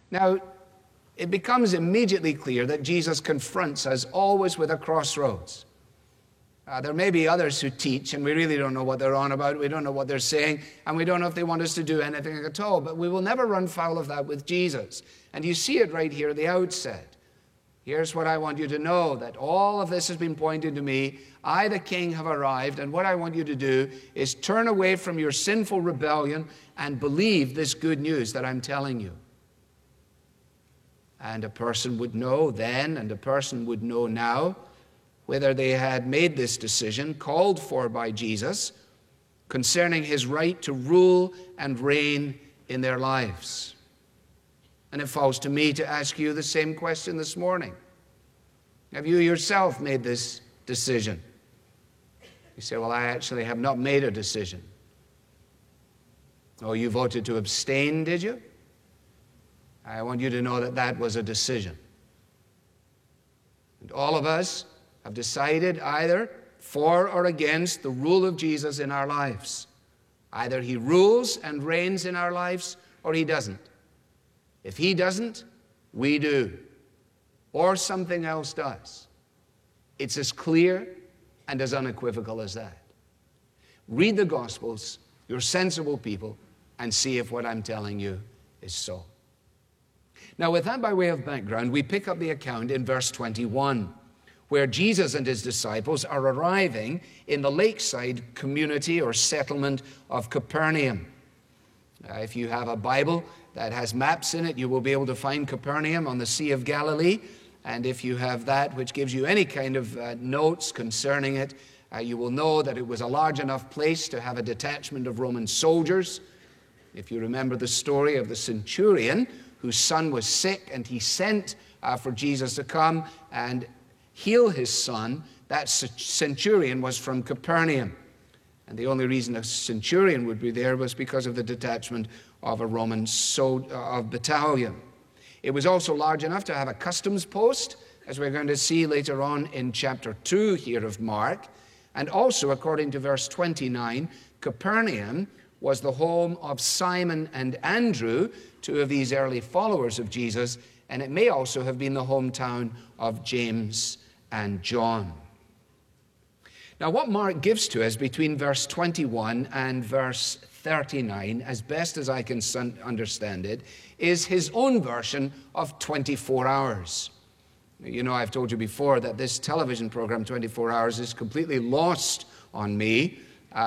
Now, it becomes immediately clear that Jesus confronts us always with a crossroads. There may be others who teach, and we really don't know what they're on about. We don't know what they're saying, and we don't know if they want us to do anything at all. But we will never run foul of that with Jesus. And you see it right here at the outset. Here's what I want you to know, that all of this has been pointing to me. I, the King, have arrived, and what I want you to do is turn away from your sinful rebellion and believe this good news that I'm telling you. And a person would know then, and a person would know now, whether they had made this decision called for by Jesus concerning his right to rule and reign in their lives. And it falls to me to ask you the same question this morning. Have you yourself made this decision? You say, well, I actually have not made a decision. Oh, you voted to abstain, did you? I want you to know that that was a decision. And all of us have decided either for or against the rule of Jesus in our lives. Either he rules and reigns in our lives, or he doesn't. If he doesn't, we do. Or something else does. It's as clear and as unequivocal as that. Read the Gospels, you're sensible people, and see if what I'm telling you is so. Now, with that by way of background, we pick up the account in verse 21, where Jesus and his disciples are arriving in the lakeside community or settlement of Capernaum. If you have a Bible that has maps in it, you will be able to find Capernaum on the Sea of Galilee. And if you have that which gives you any kind of notes concerning it, you will know that it was a large enough place to have a detachment of Roman soldiers. If you remember the story of the centurion whose son was sick and he sent for Jesus to come and heal his son, that centurion was from Capernaum. And the only reason a centurion would be there was because of the detachment of a Roman battalion. It was also large enough to have a customs post, as we're going to see later on in chapter 2 here of Mark. And also, according to verse 29, Capernaum was the home of Simon and Andrew, two of these early followers of Jesus, and it may also have been the hometown of James and John. Now, what Mark gives to us between verse 21 and verse 39, as best as I can understand it, is his own version of 24 hours. You know, I've told you before that this television program, 24 Hours, is completely lost on me.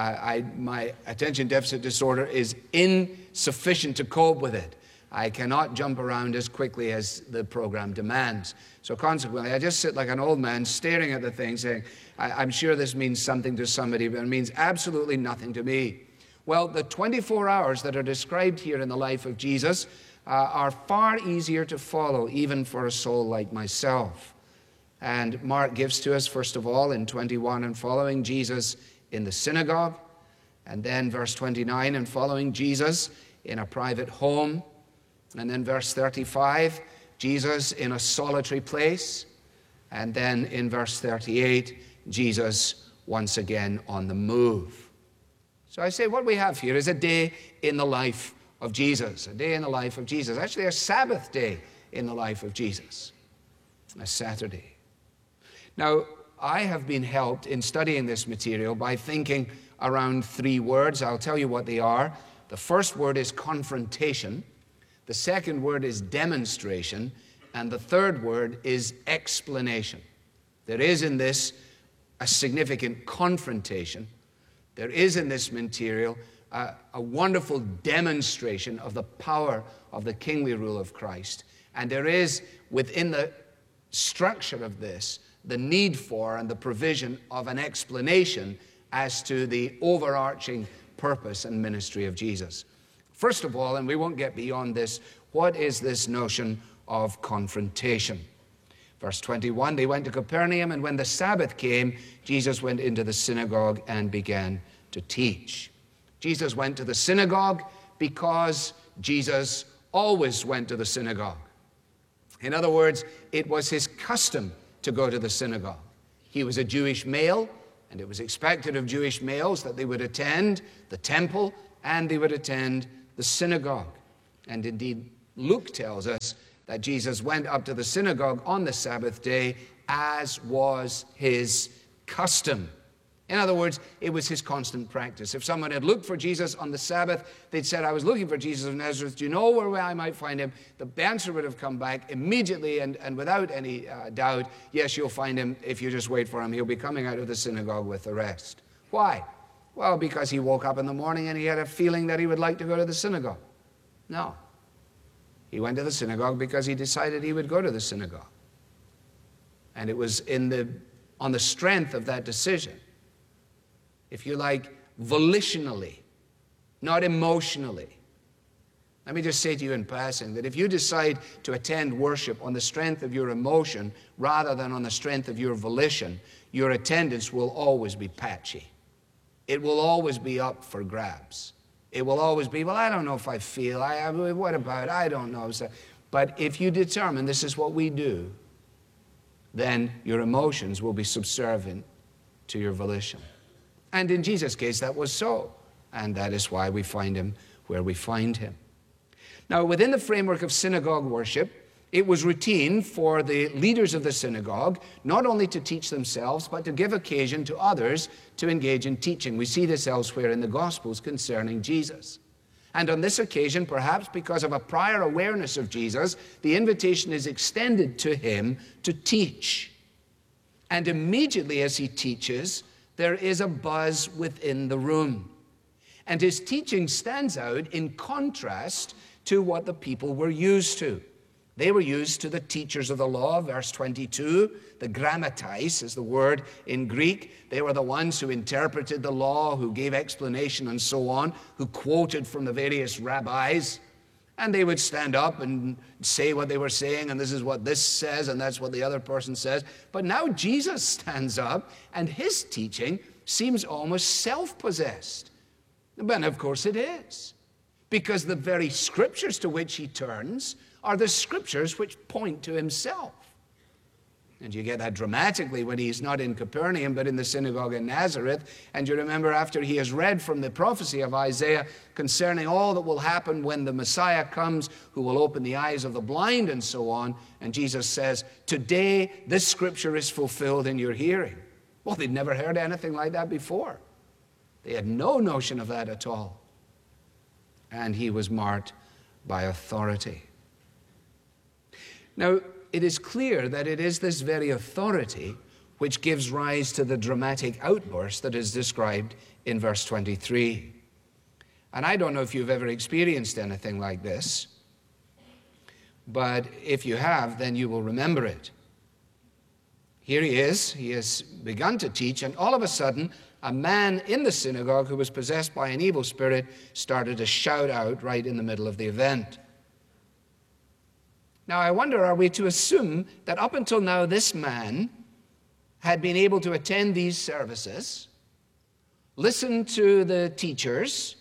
My attention deficit disorder is insufficient to cope with it. I cannot jump around as quickly as the program demands. So consequently, I just sit like an old man staring at the thing saying, I'm sure this means something to somebody, but it means absolutely nothing to me. Well, the 24 hours that are described here in the life of Jesus are far easier to follow, even for a soul like myself. And Mark gives to us, first of all, in 21 and following, Jesus in the synagogue, and then verse 29 and following, Jesus in a private home, and then verse 35, Jesus in a solitary place, and then in verse 38, Jesus once again on the move. So I say what we have here is a day in the life of Jesus, a day in the life of Jesus, actually a Sabbath day in the life of Jesus, a Saturday. Now, I have been helped in studying this material by thinking around three words. I'll tell you what they are. The first word is confrontation. The second word is demonstration. And the third word is explanation. There is in this a significant confrontation. There is in this material a wonderful demonstration of the power of the kingly rule of Christ. And there is within the structure of this the need for and the provision of an explanation as to the overarching purpose and ministry of Jesus. First of all, and we won't get beyond this, what is this notion of confrontation? Verse 21, they went to Capernaum, and when the Sabbath came, Jesus went into the synagogue and began to teach. Jesus went to the synagogue because Jesus always went to the synagogue. In other words, it was his custom to go to the synagogue. He was a Jewish male, and it was expected of Jewish males that they would attend the temple and they would attend the synagogue. And indeed, Luke tells us that Jesus went up to the synagogue on the Sabbath day, as was his custom. In other words, it was his constant practice. If someone had looked for Jesus on the Sabbath, they'd said, I was looking for Jesus of Nazareth. Do you know where I might find him? The answer would have come back immediately and without any doubt, yes, you'll find him if you just wait for him. He'll be coming out of the synagogue with the rest. Why? Well, because he woke up in the morning and he had a feeling that he would like to go to the synagogue. No. He went to the synagogue because he decided he would go to the synagogue. And it was on the strength of that decision, if you like, volitionally, not emotionally. Let me just say to you in passing that if you decide to attend worship on the strength of your emotion rather than on the strength of your volition, your attendance will always be patchy. It will always be up for grabs. It will always be, well, I don't know if I feel, what about, I don't know. But if you determine this is what we do, then your emotions will be subservient to your volition. And in Jesus' case, that was so. And that is why we find him where we find him. Now, within the framework of synagogue worship, it was routine for the leaders of the synagogue not only to teach themselves, but to give occasion to others to engage in teaching. We see this elsewhere in the Gospels concerning Jesus. And on this occasion, perhaps because of a prior awareness of Jesus, the invitation is extended to him to teach. And immediately as he teaches, there is a buzz within the room. And his teaching stands out in contrast to what the people were used to. They were used to the teachers of the law, verse 22. The grammatais is the word in Greek. They were the ones who interpreted the law, who gave explanation and so on, who quoted from the various rabbis. And they would stand up and say what they were saying, and this is what this says, and that's what the other person says. But now Jesus stands up, and his teaching seems almost self-possessed. But of course it is, because the very scriptures to which he turns are the scriptures which point to himself. And you get that dramatically when he's not in Capernaum, but in the synagogue in Nazareth. And you remember after he has read from the prophecy of Isaiah concerning all that will happen when the Messiah comes, who will open the eyes of the blind and so on. And Jesus says, today this scripture is fulfilled in your hearing. Well, they'd never heard anything like that before. They had no notion of that at all. And he was marked by authority. Now, it is clear that it is this very authority which gives rise to the dramatic outburst that is described in verse 23. And I don't know if you've ever experienced anything like this, but if you have, then you will remember it. Here he has begun to teach, and all of a sudden, a man in the synagogue who was possessed by an evil spirit started to shout out right in the middle of the event. Now, I wonder, are we to assume that up until now this man had been able to attend these services, listen to the teachers,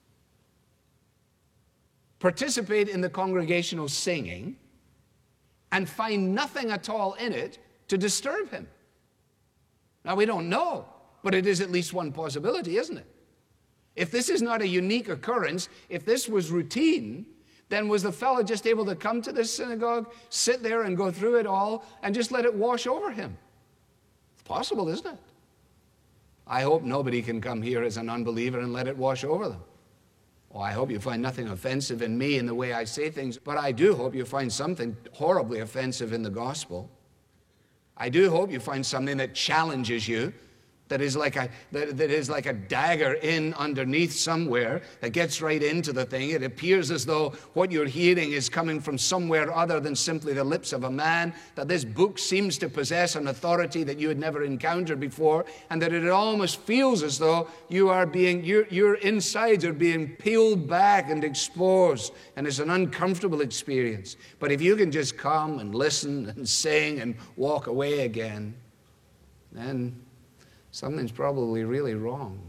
participate in the congregational singing, and find nothing at all in it to disturb him? Now, we don't know, but it is at least one possibility, isn't it? If this is not a unique occurrence, if this was routine, then was the fellow just able to come to this synagogue, sit there and go through it all, and just let it wash over him? It's possible, isn't it? I hope nobody can come here as an unbeliever and let it wash over them. Oh, I hope you find nothing offensive in me in the way I say things, but I do hope you find something horribly offensive in the gospel. I do hope you find something that challenges you, that is like a dagger in underneath somewhere that gets right into the thing. It appears as though what you're hearing is coming from somewhere other than simply the lips of a man, that this book seems to possess an authority that you had never encountered before, and that it almost feels as though your insides are being peeled back and exposed, and it's an uncomfortable experience. But if you can just come and listen and sing and walk away again, then something's probably really wrong.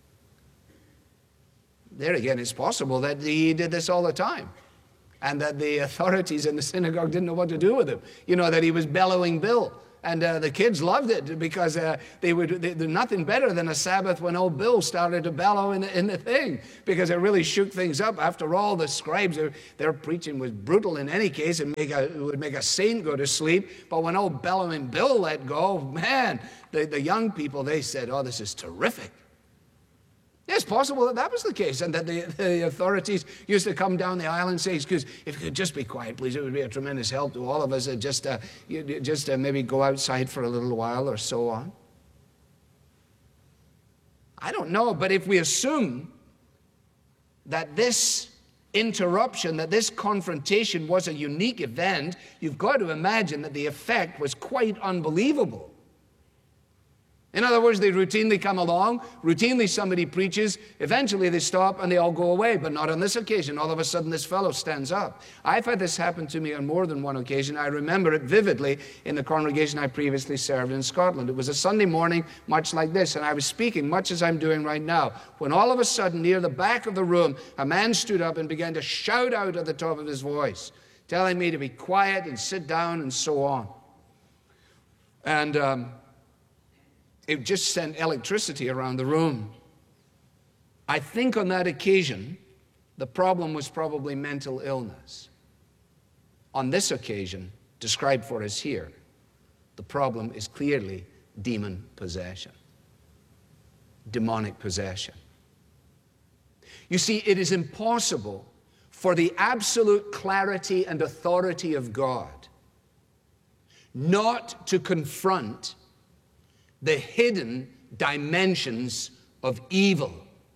There again, it's possible that he did this all the time, and that the authorities in the synagogue didn't know what to do with him. You know, that he was bellowing Bill And the kids loved it because there's nothing better than a Sabbath when old Bill started to bellow in the thing, because it really shook things up. After all, the scribes, their preaching was brutal in any case. It would make a saint go to sleep. But when old bellowing Bill let go, man, the young people, they said, oh, this is terrific. It's possible that was the case, and that the authorities used to come down the aisle and say, excuse, if you could just be quiet, please, it would be a tremendous help to all of us. Just maybe go outside for a little while or so on. I don't know, but if we assume that this interruption, that this confrontation was a unique event, you've got to imagine that the effect was quite unbelievable. In other words, they routinely come along, routinely somebody preaches, eventually they stop and they all go away, but not on this occasion. All of a sudden this fellow stands up. I've had this happen to me on more than one occasion. I remember it vividly in the congregation I previously served in Scotland. It was a Sunday morning, much like this, and I was speaking much as I'm doing right now, when all of a sudden, near the back of the room, a man stood up and began to shout out at the top of his voice, telling me to be quiet and sit down and so on. And it just sent electricity around the room. I think on that occasion, the problem was probably mental illness. On this occasion, described for us here, the problem is clearly demon possession, demonic possession. You see, it is impossible for the absolute clarity and authority of God not to confront the hidden dimensions of evil,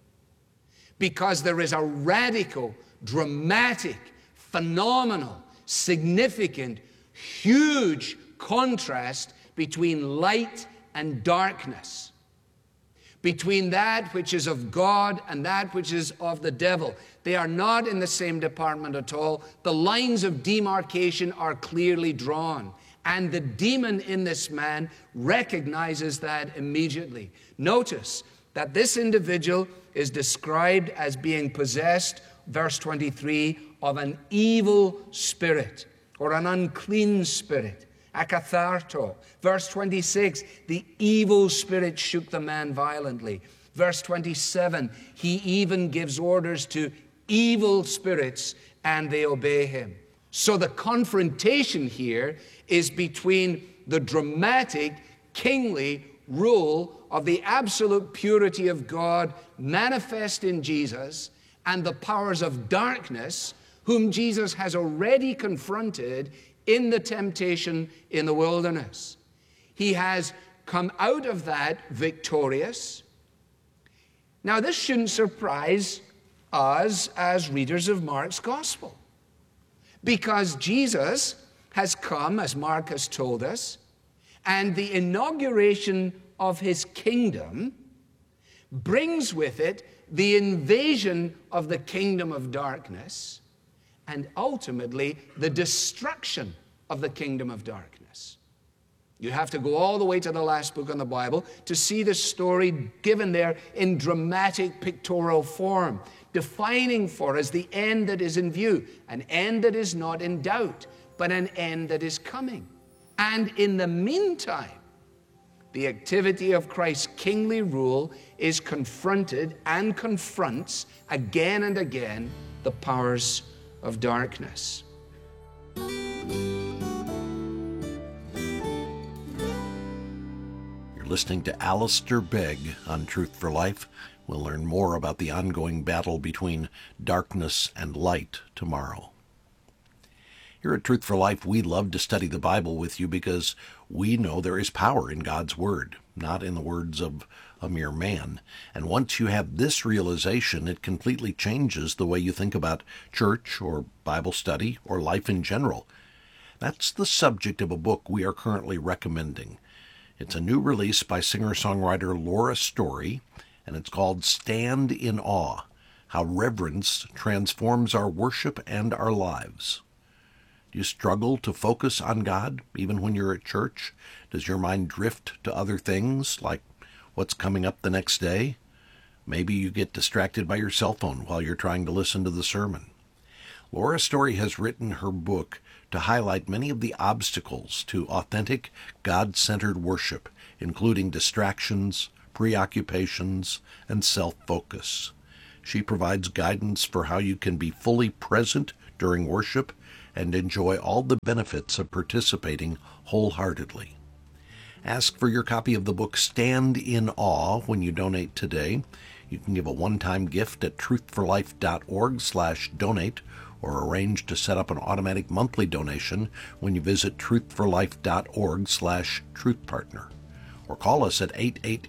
because there is a radical, dramatic, phenomenal, significant, huge contrast between light and darkness, between that which is of God and that which is of the devil. They are not in the same department at all. The lines of demarcation are clearly drawn. And the demon in this man recognizes that immediately. Notice that this individual is described as being possessed, verse 23, of an evil spirit or an unclean spirit, akatharto. Verse 26, the evil spirit shook the man violently. Verse 27, he even gives orders to evil spirits and they obey him. So the confrontation here is between the dramatic, kingly rule of the absolute purity of God manifest in Jesus and the powers of darkness, whom Jesus has already confronted in the temptation in the wilderness. He has come out of that victorious. Now, this shouldn't surprise us as readers of Mark's gospel, because Jesus has come, as Mark has told us, and the inauguration of his kingdom brings with it the invasion of the kingdom of darkness and ultimately the destruction of the kingdom of darkness. You have to go all the way to the last book in the Bible to see the story given there in dramatic pictorial form, defining for us the end that is in view, an end that is not in doubt, but an end that is coming. And in the meantime, the activity of Christ's kingly rule is confronted and confronts again and again the powers of darkness. You're listening to Alistair Begg on Truth for Life. We'll learn more about the ongoing battle between darkness and light tomorrow. Here at Truth for Life, we love to study the Bible with you because we know there is power in God's Word, not in the words of a mere man. And once you have this realization, it completely changes the way you think about church or Bible study or life in general. That's the subject of a book we are currently recommending. It's a new release by singer-songwriter Laura Story, and it's called Stand in Awe: How Reverence Transforms Our Worship and Our Lives. Do you struggle to focus on God even when you're at church? Does your mind drift to other things like what's coming up the next day? Maybe you get distracted by your cell phone while you're trying to listen to the sermon. Laura Story has written her book, to highlight many of the obstacles to authentic, God-centered worship, including distractions, preoccupations, and self-focus. She provides guidance for how you can be fully present during worship and enjoy all the benefits of participating wholeheartedly. Ask for your copy of the book Stand in Awe when you donate today. You can give a one-time gift at truthforlife.org/donate or arrange to set up an automatic monthly donation when you visit truthforlife.org/truthpartner. Or call us at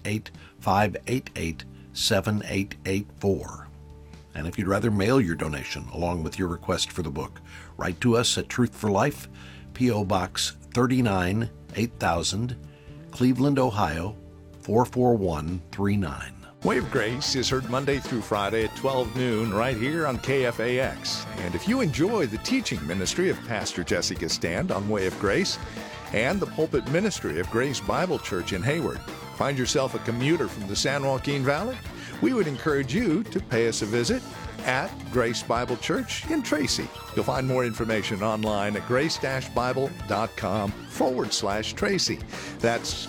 888-588-7884. And if you'd rather mail your donation along with your request for the book, write to us at Truth for Life, P.O. Box 39, 8000, Cleveland, Ohio, 44139. Way of Grace is heard Monday through Friday at 12 noon right here on KFAX. And if you enjoy the teaching ministry of Pastor Jessica Stand on Way of Grace and the pulpit ministry of Grace Bible Church in Hayward, find yourself a commuter from the San Joaquin Valley, we would encourage you to pay us a visit at Grace Bible Church in Tracy. You'll find more information online at grace-bible.com/Tracy. That's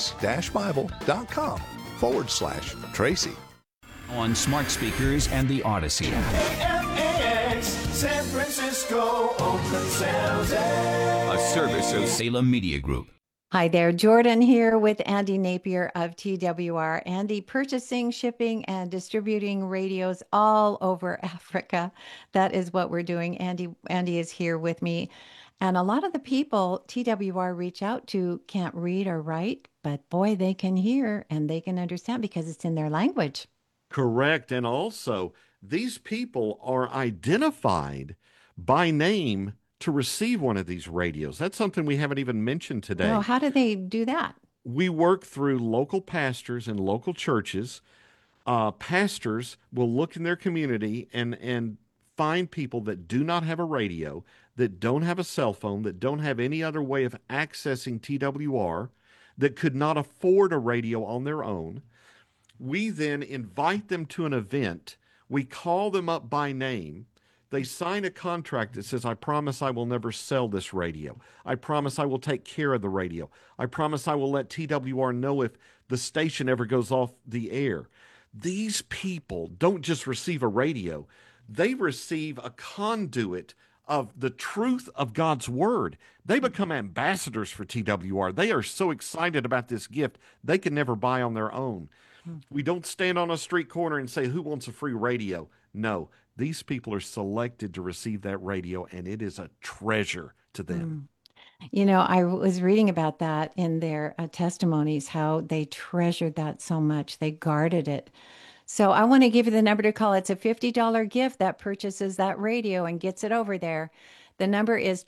grace-bible.com/Tracy. On smart speakers and the Odyssey. KFAX, San Francisco, Oakland, San Jose. A service of Salem Media Group. Hi there, Jordan here with Andy Napier of TWR. Andy, purchasing, shipping, and distributing radios all over Africa. That is what we're doing. Andy is here with me. And a lot of the people TWR reach out to can't read or write, but boy, they can hear and they can understand because it's in their language. Correct. And also, these people are identified by name to receive one of these radios. That's something we haven't even mentioned today. Oh, how do they do that? We work through local pastors and local churches. Pastors will look in their community and find people that do not have a radio, that don't have a cell phone, that don't have any other way of accessing TWR, that could not afford a radio on their own. We then invite them to an event. We call them up by name. They sign a contract that says, I promise I will never sell this radio. I promise I will take care of the radio. I promise I will let TWR know if the station ever goes off the air. These people don't just receive a radio. They receive a conduit of the truth of God's word. They become ambassadors for TWR. They are so excited about this gift, they can never buy on their own. We don't stand on a street corner and say, who wants a free radio? No. These people are selected to receive that radio, and it is a treasure to them. You know, I was reading about that in their testimonies, how they treasured that so much. They guarded it. So I want to give you the number to call. It's a $50 gift that purchases that radio and gets it over there. The number is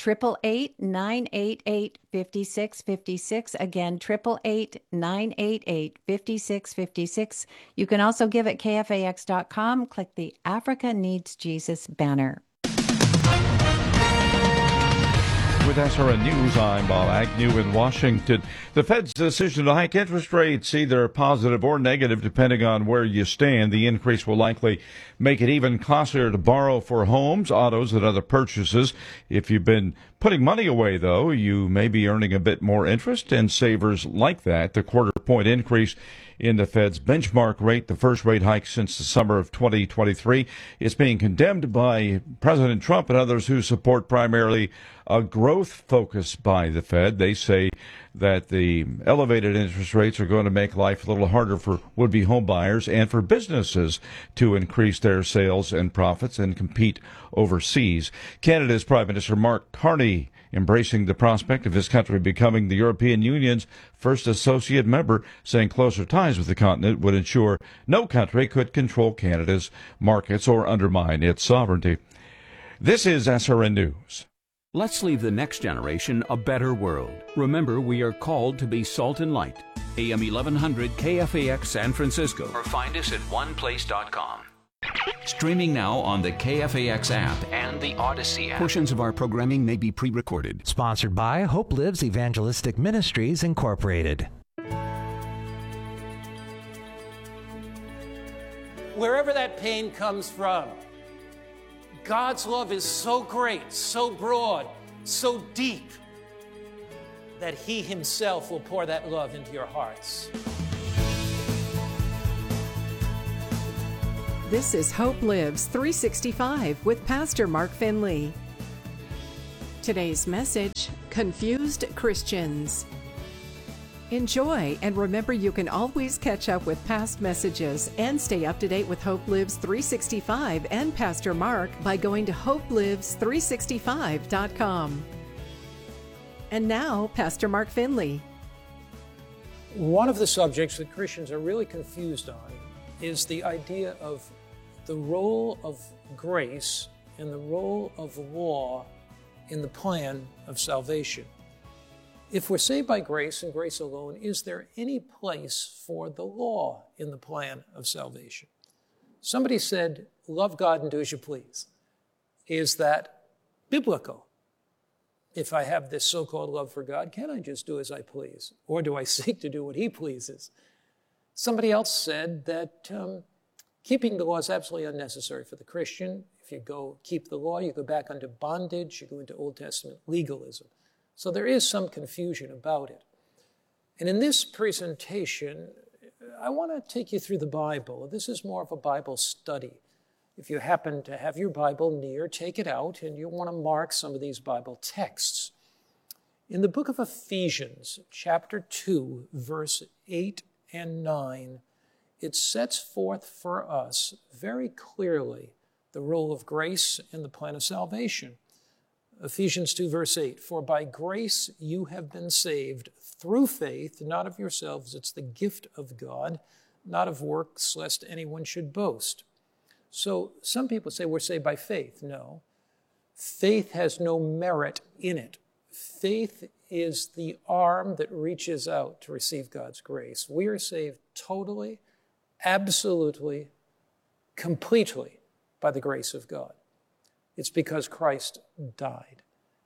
888-988-5656. Again, 888-988-5656. You can also give at KFAX.com. Click the Africa Needs Jesus banner. With SRN News, I'm Bob Agnew in Washington. The Fed's decision to hike interest rates, either positive or negative, depending on where you stand. The increase will likely make it even costlier to borrow for homes, autos, and other purchases. If you've been putting money away, though, you may be earning a bit more interest, and savers like that. The quarter-point increase in the Fed's benchmark rate, the first rate hike since the summer of 2023, is being condemned by President Trump and others who support primarily a growth focus by the Fed. They say that the elevated interest rates are going to make life a little harder for would-be home buyers and for businesses to increase their sales and profits and compete overseas. Canada's Prime Minister Mark Carney embracing the prospect of his country becoming the European Union's first associate member, saying closer ties with the continent would ensure no country could control Canada's markets or undermine its sovereignty. This is SRN News. Let's leave the next generation a better world. Remember, we are called to be salt and light. AM 1100 KFAX San Francisco. Or find us at oneplace.com. Streaming now on the KFAX app and the Odyssey app. Portions of our programming may be pre-recorded. Sponsored by Hope Lives Evangelistic Ministries, Incorporated. Wherever that pain comes from, God's love is so great, so broad, so deep that He Himself will pour that love into your hearts. This is Hope Lives 365 with Pastor Mark Finley. Today's message, Confused Christians. Enjoy, and remember you can always catch up with past messages and stay up to date with Hope Lives 365 and Pastor Mark by going to hopelives365.com. And now, Pastor Mark Finley. One of the subjects that Christians are really confused on is the idea of the role of grace and the role of law in the plan of salvation. If we're saved by grace and grace alone, is there any place for the law in the plan of salvation? Somebody said, love God and do as you please. Is that biblical? If I have this so-called love for God, can I just do as I please? Or do I seek to do what He pleases? Somebody else said that keeping the law is absolutely unnecessary for the Christian. If you go keep the law, you go back under bondage, you go into Old Testament legalism. So there is some confusion about it. And in this presentation, I want to take you through the Bible. This is more of a Bible study. If you happen to have your Bible near, take it out, and you'll want to mark some of these Bible texts. In the book of Ephesians, chapter 2, verse 8 and 9, it sets forth for us very clearly the role of grace in the plan of salvation. Ephesians 2, verse 8, for by grace you have been saved through faith, not of yourselves. It's the gift of God, not of works, lest anyone should boast. So some people say we're saved by faith. No. Faith has no merit in it. Faith is the arm that reaches out to receive God's grace. We are saved totally, absolutely, completely by the grace of God. It's because Christ died,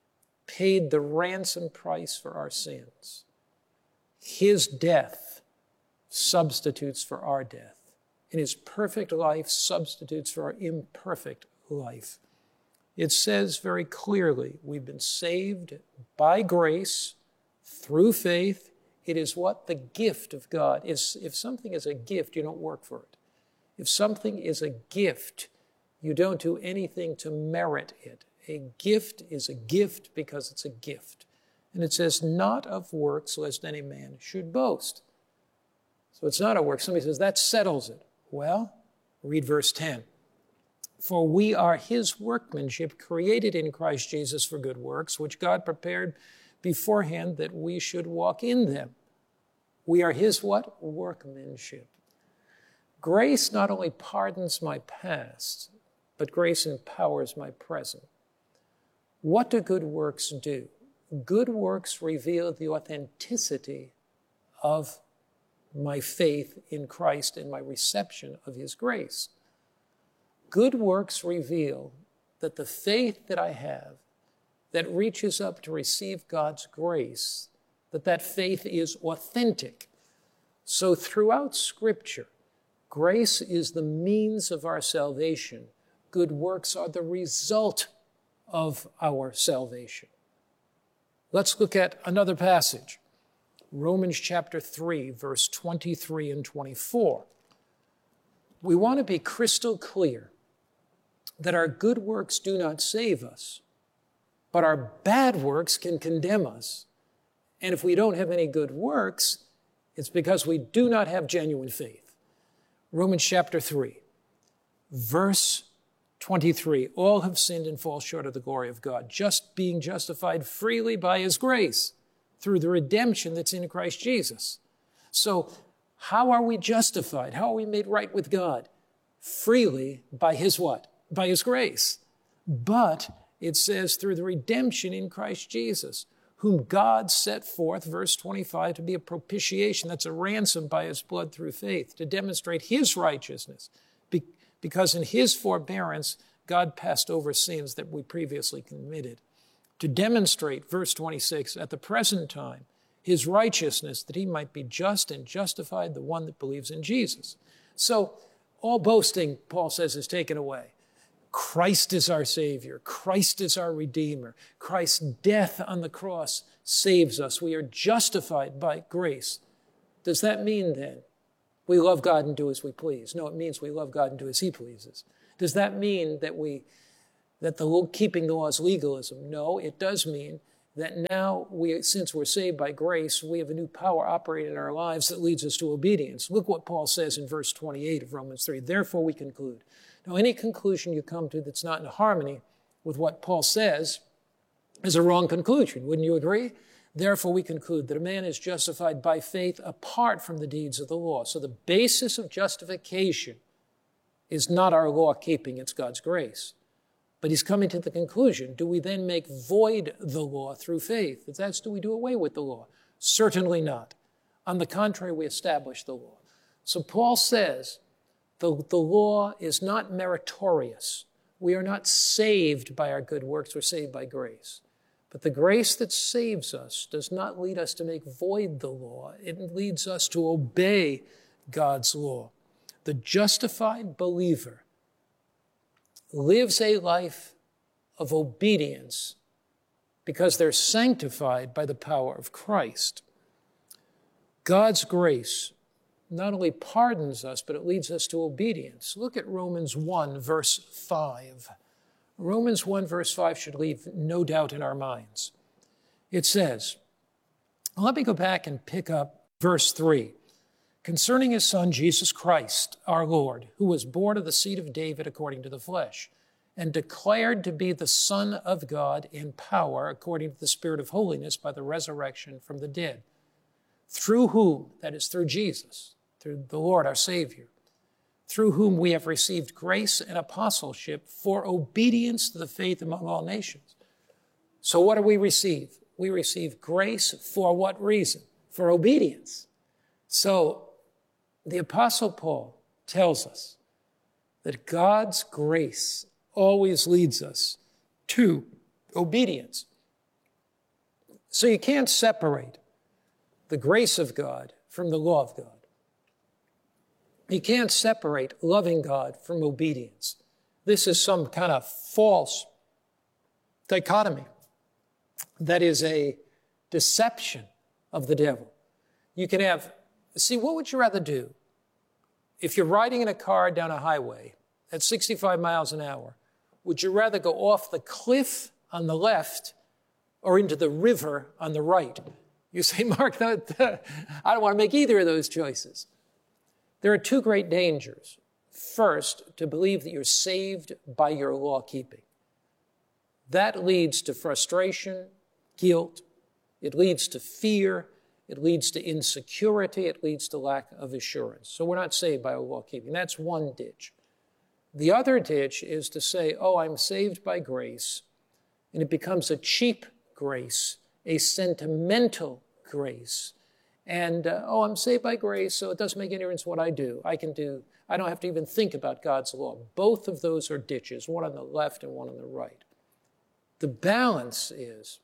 paid the ransom price for our sins. His death substitutes for our death, and His perfect life substitutes for our imperfect life. It says very clearly, we've been saved by grace through faith. It is what? The gift of God. If something is a gift, you don't work for it. If something is a gift, you don't do anything to merit it. A gift is a gift because it's a gift. And it says, not of works, lest any man should boast. So it's not a work. Somebody says, that settles it. Well, read verse 10. For we are His workmanship, created in Christ Jesus for good works, which God prepared beforehand that we should walk in them. We are His what? Workmanship. Grace not only pardons my past, but grace empowers my present. What do good works do? Good works reveal the authenticity of my faith in Christ and my reception of His grace. Good works reveal that the faith that I have that reaches up to receive God's grace, that faith is authentic. So throughout Scripture, grace is the means of our salvation. Good works are the result of our salvation. Let's look at another passage. Romans chapter 3, verse 23 and 24. We want to be crystal clear that our good works do not save us, but our bad works can condemn us. And if we don't have any good works, it's because we do not have genuine faith. Romans chapter 3, verse 23. All have sinned and fall short of the glory of God, just being justified freely by His grace through the redemption that's in Christ Jesus. So how are we justified? How are we made right with God? Freely by His what? By His grace. But it says through the redemption in Christ Jesus, whom God set forth, verse 25, to be a propitiation. That's a ransom by His blood through faith, to demonstrate His righteousness. Because in His forbearance, God passed over sins that we previously committed. To demonstrate, verse 26, at the present time, His righteousness, that He might be just and justified the one that believes in Jesus. So all boasting, Paul says, is taken away. Christ is our Savior. Christ is our Redeemer. Christ's death on the cross saves us. We are justified by grace. Does that mean then we love God and do as we please? No, it means we love God and do as He pleases. Does that mean that keeping the law is legalism? No, it does mean that now, since we're saved by grace, we have a new power operating in our lives that leads us to obedience. Look what Paul says in verse 28 of Romans 3. Therefore we conclude. Now, any conclusion you come to that's not in harmony with what Paul says is a wrong conclusion. Wouldn't you agree? Therefore we conclude that a man is justified by faith apart from the deeds of the law. So the basis of justification is not our law keeping, it's God's grace. But he's coming to the conclusion, do we then make void the law through faith? If that's, do we do away with the law? Certainly not. On the contrary, we establish the law. So Paul says the law is not meritorious. We are not saved by our good works, we're saved by grace. But the grace that saves us does not lead us to make void the law. It leads us to obey God's law. The justified believer lives a life of obedience because they're sanctified by the power of Christ. God's grace not only pardons us, but it leads us to obedience. Look at Romans 1, verse 5. Romans 1, verse 5 should leave no doubt in our minds. It says, let me go back and pick up verse 3. Concerning his Son, Jesus Christ, our Lord, who was born of the seed of David according to the flesh, and declared to be the Son of God in power according to the Spirit of holiness by the resurrection from the dead, through whom, that is through Jesus, through the Lord our Savior, through whom we have received grace and apostleship for obedience to the faith among all nations. So what do we receive? We receive grace for what reason? For obedience. So the Apostle Paul tells us that God's grace always leads us to obedience. So you can't separate the grace of God from the law of God. You can't separate loving God from obedience. This is some kind of false dichotomy. That is a deception of the devil. You can have, see, what would you rather do? If you're riding in a car down a highway at 65 miles an hour, would you rather go off the cliff on the left or into the river on the right? You say, Mark, I don't want to make either of those choices. There are two great dangers. First, to believe that you're saved by your law keeping. That leads to frustration, guilt. It leads to fear. It leads to insecurity. It leads to lack of assurance. So we're not saved by our law keeping. That's one ditch. The other ditch is to say, oh, I'm saved by grace, and it becomes a cheap grace, a sentimental grace. And, I'm saved by grace, so it doesn't make any difference what I do. I don't have to even think about God's law. Both of those are ditches, one on the left and one on the right. The balance is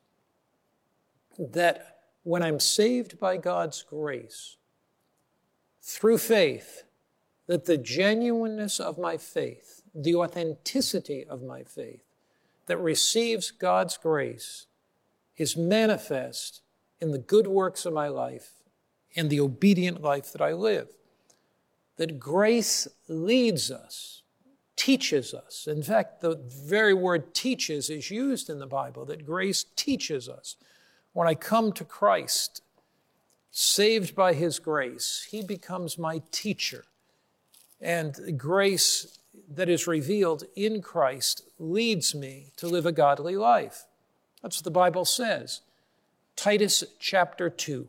that when I'm saved by God's grace, through faith, that the genuineness of my faith, the authenticity of my faith that receives God's grace is manifest in the good works of my life and the obedient life that I live. That grace leads us, teaches us. In fact, the very word teaches is used in the Bible, that grace teaches us. When I come to Christ, saved by His grace, He becomes my teacher. And grace that is revealed in Christ leads me to live a godly life. That's what the Bible says. Titus chapter 2,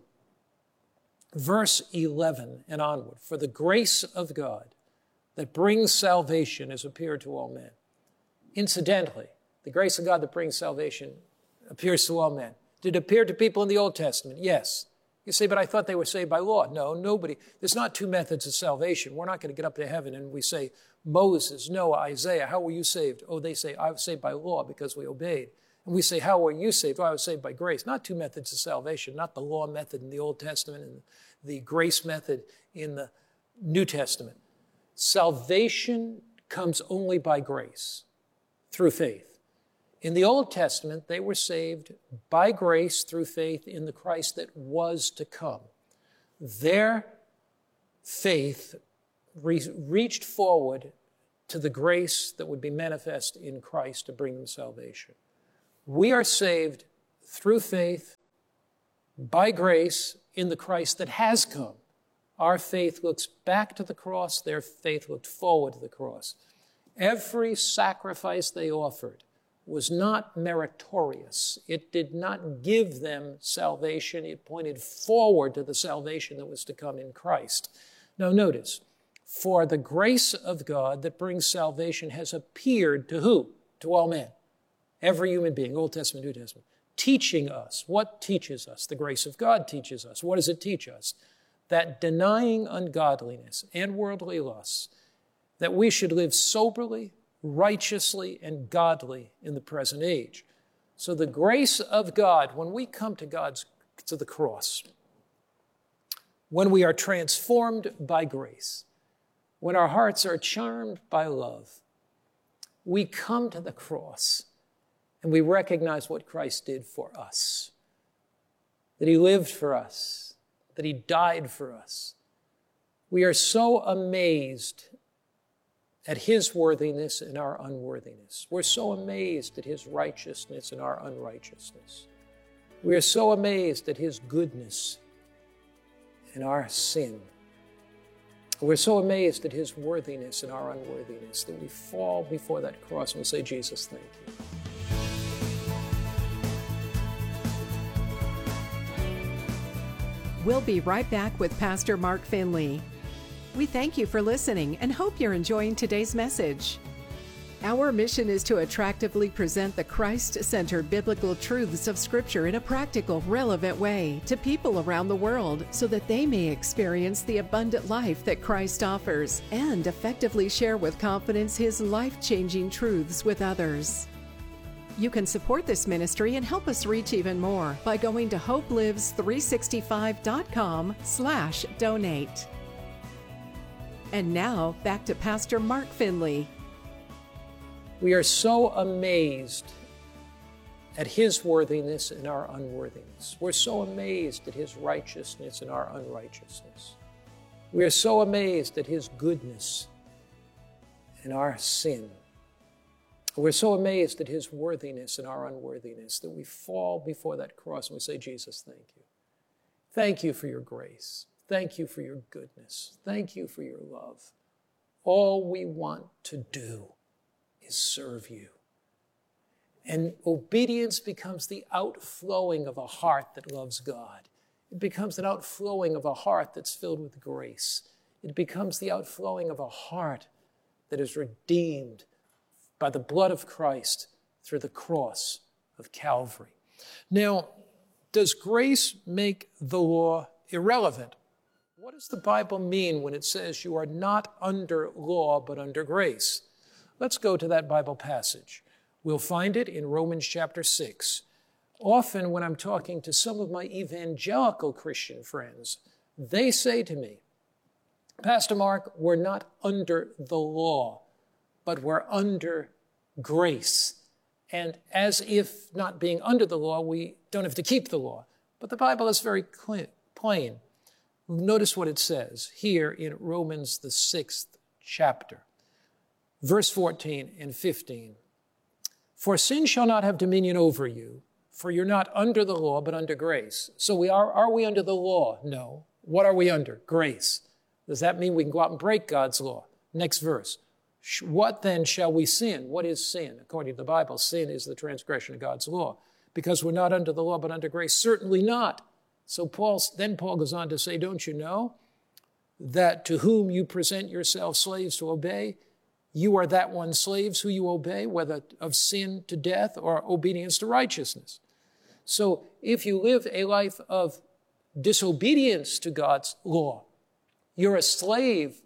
verse 11 and onward. For the grace of God that brings salvation has appeared to all men. Incidentally, the grace of God that brings salvation appears to all men. Did it appear to people in the Old Testament? Yes. You say, but I thought they were saved by law. No, nobody. There's not two methods of salvation. We're not going to get up to heaven and we say, Moses, Noah, Isaiah, how were you saved? Oh, they say, I was saved by law because we obeyed. And we say, how were you saved? Oh, I was saved by grace. Not two methods of salvation, not the law method in the Old Testament and the grace method in the New Testament. Salvation comes only by grace. through faith. In the Old Testament, they were saved by grace through faith in the Christ that was to come. Their faith reached forward to the grace that would be manifest in Christ to bring them salvation. We are saved through faith, by grace, in the Christ that has come. Our faith looks back to the cross. Their faith looked forward to the cross. Every sacrifice they offered was not meritorious. It did not give them salvation. It pointed forward to the salvation that was to come in Christ. Now notice, for the grace of God that brings salvation has appeared to who? To all men. Every human being, Old Testament, New Testament, teaching us. What teaches us? The grace of God teaches us. What does it teach us? That denying ungodliness and worldly lusts, that we should live soberly, righteously, and godly in the present age. So the grace of God, when we come to the cross, when we are transformed by grace, when our hearts are charmed by love, we come to the cross and we recognize what Christ did for us, that he lived for us, that he died for us. We are so amazed at his worthiness and our unworthiness. We're so amazed at his righteousness and our unrighteousness. We are so amazed at his goodness and our sin. We're so amazed at his worthiness and our unworthiness that we fall before that cross and we say, Jesus, thank you. We'll be right back with Pastor Mark Finley. We thank you for listening and hope you're enjoying today's message. Our mission is to attractively present the Christ-centered biblical truths of Scripture in a practical, relevant way to people around the world so that they may experience the abundant life that Christ offers and effectively share with confidence his life-changing truths with others. You can support this ministry and help us reach even more by going to hopelives365.com/donate. And now, back to Pastor Mark Finley. We are so amazed at his worthiness and our unworthiness. We're so amazed at his righteousness and our unrighteousness. We are so amazed at his goodness and our sin. We're so amazed at his worthiness and our unworthiness that we fall before that cross and we say, Jesus, thank you. Thank you for your grace. Thank you for your goodness. Thank you for your love. All we want to do is serve you. And obedience becomes the outflowing of a heart that loves God. It becomes an outflowing of a heart that's filled with grace. It becomes the outflowing of a heart that is redeemed by the blood of Christ through the cross of Calvary. Now, does grace make the law irrelevant? What does the Bible mean when it says you are not under law but under grace? Let's go to that Bible passage. We'll find it in Romans chapter 6. Often when I'm talking to some of my evangelical Christian friends, they say to me, Pastor Mark, we're not under the law, but we're under grace. And as if not being under the law, we don't have to keep the law. But the Bible is very plain. Notice what it says here in Romans, the 6th chapter, verse 14 and 15. For sin shall not have dominion over you, for you're not under the law, but under grace. So are we under the law? No. What are we under? Grace. Does that mean we can go out and break God's law? Next verse. What then shall we sin? What is sin? According to the Bible, sin is the transgression of God's law. Because we're not under the law, but under grace. Certainly not. So Paul goes on to say, don't you know that to whom you present yourselves slaves to obey, you are that one slaves who you obey, whether of sin to death or obedience to righteousness. So if you live a life of disobedience to God's law, you're a slave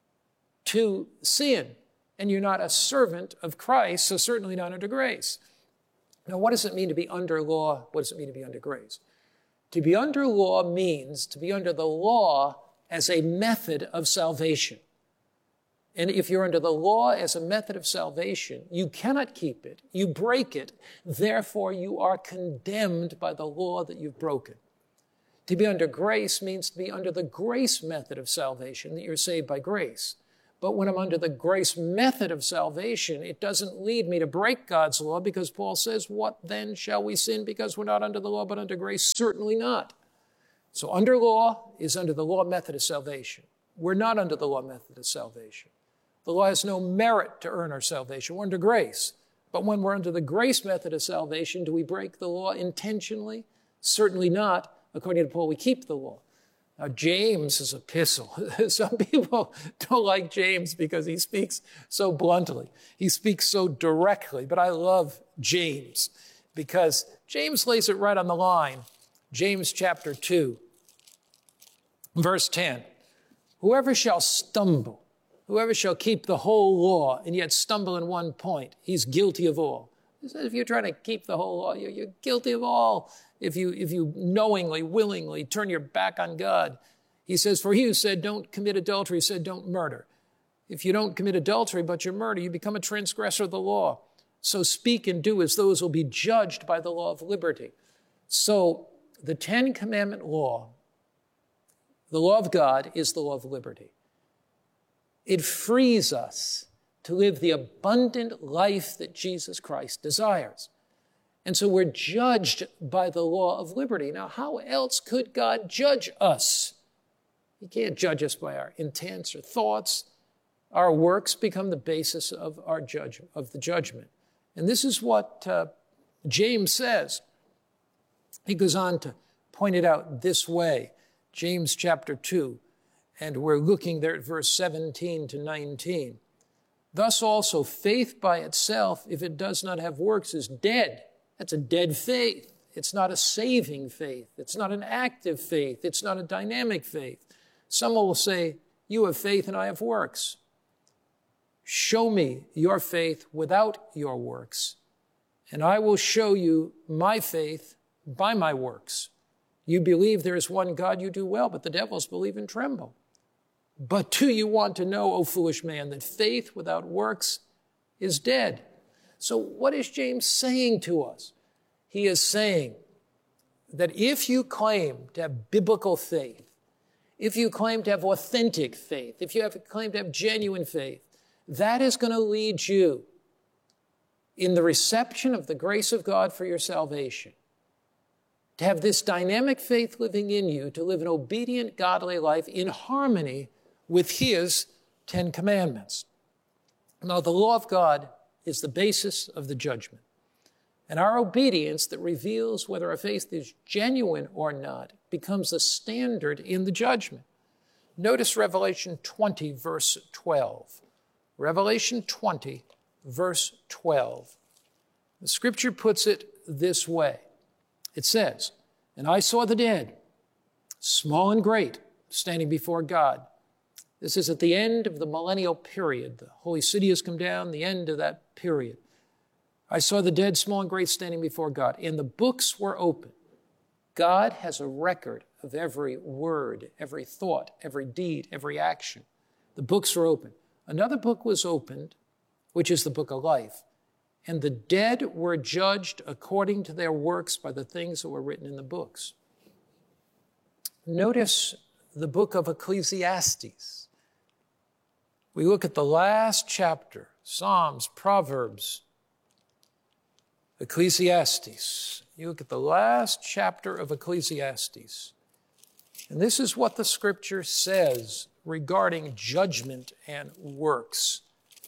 to sin, and you're not a servant of Christ, so certainly not under grace. Now, what does it mean to be under law? What does it mean to be under grace? To be under law means to be under the law as a method of salvation. And if you're under the law as a method of salvation, you cannot keep it. You break it. Therefore, you are condemned by the law that you've broken. To be under grace means to be under the grace method of salvation, that you're saved by grace. But when I'm under the grace method of salvation, it doesn't lead me to break God's law, because Paul says, what then shall we sin because we're not under the law but under grace? Certainly not. So under law is under the law method of salvation. We're not under the law method of salvation. The law has no merit to earn our salvation. We're under grace. But when we're under the grace method of salvation, do we break the law intentionally? Certainly not. According to Paul, we keep the law. Now, James' epistle, some people don't like James because he speaks so bluntly. He speaks so directly, but I love James because James lays it right on the line. James chapter 2, verse 10. Whoever shall stumble, whoever shall keep the whole law and yet stumble in one point, he's guilty of all. He says if you're trying to keep the whole law, you're guilty of all. If you knowingly, willingly turn your back on God. He says, for he who said don't commit adultery said don't murder. If you don't commit adultery but you murder, you become a transgressor of the law. So speak and do as those who will be judged by the law of liberty. So the Ten Commandment law, the law of God, is the law of liberty. It frees us to live the abundant life that Jesus Christ desires. And so we're judged by the law of liberty. Now, how else could God judge us? He can't judge us by our intents or thoughts. Our works become the basis of our the judgment. And this is what James says. He goes on to point it out this way. James chapter 2, and we're looking there at verse 17 to 19. Thus also, faith by itself, if it does not have works, is dead. That's a dead faith. It's not a saving faith. It's not an active faith. It's not a dynamic faith. Someone will say, you have faith and I have works. Show me your faith without your works, and I will show you my faith by my works. You believe there is one God, you do well, but the devils believe and tremble. But do you want to know, O foolish man, that faith without works is dead? So what is James saying to us? He is saying that if you claim to have biblical faith, if you claim to have authentic faith, if you claim to have genuine faith, that is going to lead you in the reception of the grace of God for your salvation, to have this dynamic faith living in you, to live an obedient, godly life in harmony with His 10 Commandments. Now, the law of God is the basis of the judgment. And our obedience that reveals whether our faith is genuine or not becomes the standard in the judgment. Notice Revelation 20, verse 12. Revelation 20, verse 12. The scripture puts it this way. It says, and I saw the dead, small and great, standing before God. This is at the end of the millennial period. The holy city has come down, the end of that period. I saw the dead, small and great, standing before God, and the books were open. God has a record of every word, every thought, every deed, every action. The books were open. Another book was opened, which is the book of life. And the dead were judged according to their works by the things that were written in the books. Notice the book of Ecclesiastes. We look at the last chapter, Psalms, Proverbs, Ecclesiastes. You look at the last chapter of Ecclesiastes. And this is what the scripture says regarding judgment and works.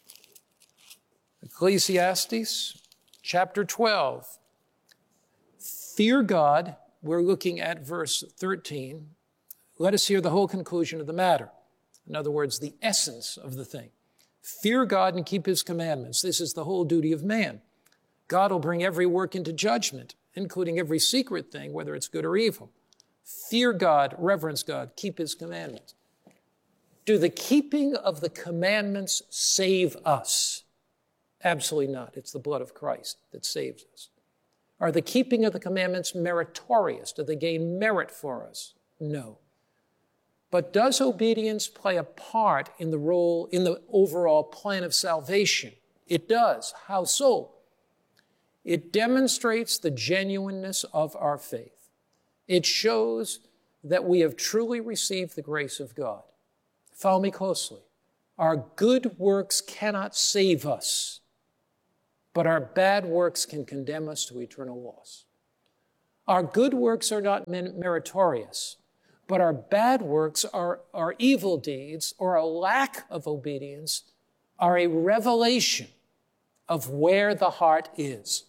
Ecclesiastes chapter 12. Fear God. We're looking at verse 13. Let us hear the whole conclusion of the matter. In other words, the essence of the thing. Fear God and keep His commandments. This is the whole duty of man. God will bring every work into judgment, including every secret thing, whether it's good or evil. Fear God, reverence God, keep His commandments. Do the keeping of the commandments save us? Absolutely not. It's the blood of Christ that saves us. Are the keeping of the commandments meritorious? Do they gain merit for us? No. But does obedience play a part in the role, in the overall plan of salvation? It does. How so? It demonstrates the genuineness of our faith. It shows that we have truly received the grace of God. Follow me closely. Our good works cannot save us, but our bad works can condemn us to eternal loss. Our good works are not meritorious, but our bad works, our evil deeds, or a lack of obedience, are a revelation of where the heart is.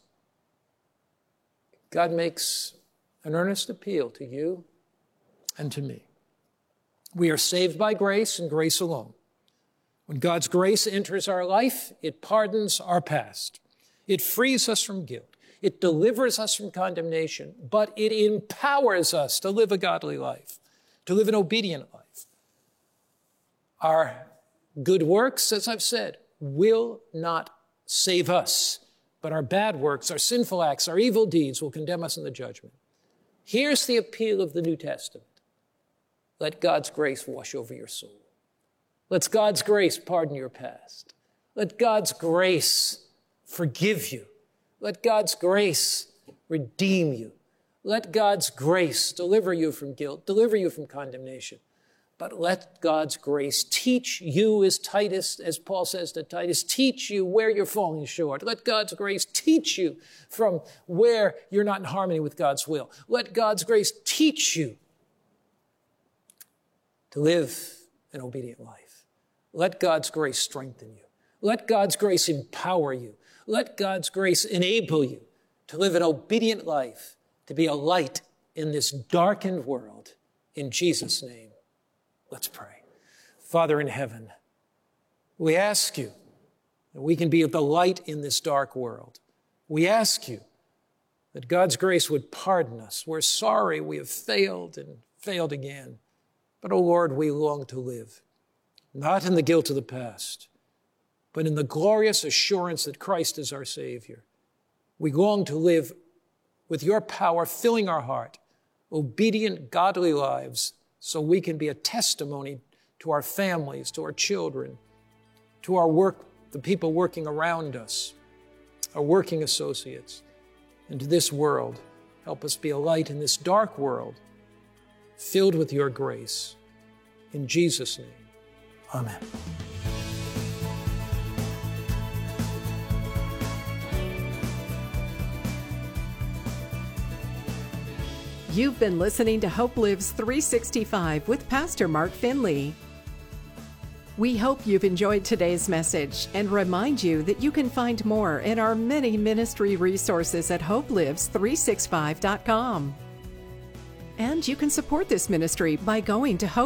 God makes an earnest appeal to you and to me. We are saved by grace and grace alone. When God's grace enters our life, it pardons our past. It frees us from guilt. It delivers us from condemnation, but it empowers us to live a godly life, to live an obedient life. Our good works, as I've said, will not save us, but our bad works, our sinful acts, our evil deeds will condemn us in the judgment. Here's the appeal of the New Testament. Let God's grace wash over your soul. Let God's grace pardon your past. Let God's grace forgive you. Let God's grace redeem you. Let God's grace deliver you from guilt, deliver you from condemnation. But let God's grace teach you, as Paul says to Titus, teach you where you're falling short. Let God's grace teach you from where you're not in harmony with God's will. Let God's grace teach you to live an obedient life. Let God's grace strengthen you. Let God's grace empower you. Let God's grace enable you to live an obedient life, to be a light in this darkened world. In Jesus' name, let's pray. Father in heaven, we ask you that we can be the light in this dark world. We ask you that God's grace would pardon us. We're sorry we have failed and failed again. But, oh Lord, we long to live, not in the guilt of the past, but in the glorious assurance that Christ is our Savior. We long to live with your power filling our heart, obedient, godly lives, so we can be a testimony to our families, to our children, to our work, the people working around us, our working associates, and to this world. Help us be a light in this dark world, filled with your grace. In Jesus' name, amen. You've been listening to Hope Lives 365 with Pastor Mark Finley. We hope you've enjoyed today's message and remind you that you can find more in our many ministry resources at hopelives365.com. And you can support this ministry by going to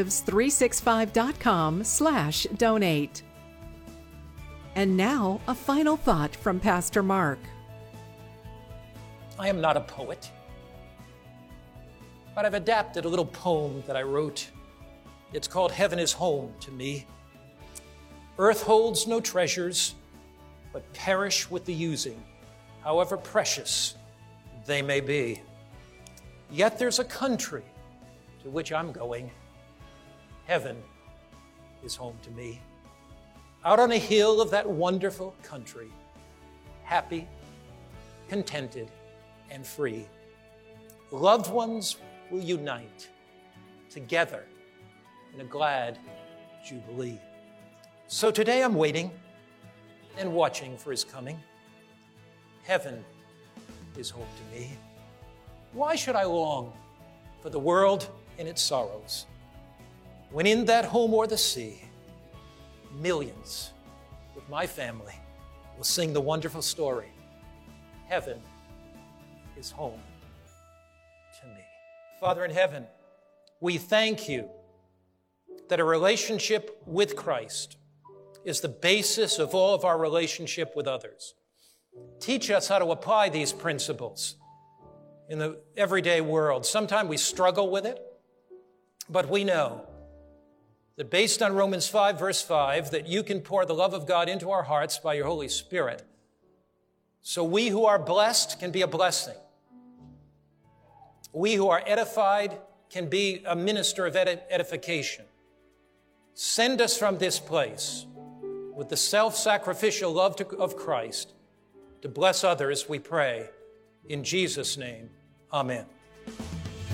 hopelives365.com/donate. And now, a final thought from Pastor Mark. I am not a poet, but I've adapted a little poem that I wrote. It's called Heaven is Home to Me. Earth holds no treasures, but perish with the using, however precious they may be. Yet there's a country to which I'm going. Heaven is home to me. Out on a hill of that wonderful country, happy, contented, and free. Loved ones will unite together in a glad jubilee. So today I'm waiting and watching for his coming. Heaven is home to me. Why should I long for the world and its sorrows, when in that home o'er the sea, millions with my family will sing the wonderful story, Heaven is home to me. Father in heaven, we thank you that a relationship with Christ is the basis of all of our relationship with others. Teach us how to apply these principles in the everyday world. Sometimes we struggle with it, but we know that based on Romans 5, verse 5, that you can pour the love of God into our hearts by your Holy Spirit. So we who are blessed can be a blessing. We who are edified can be a minister of edification. Send us from this place with the self-sacrificial love of Christ to bless others, we pray. In Jesus' name, amen.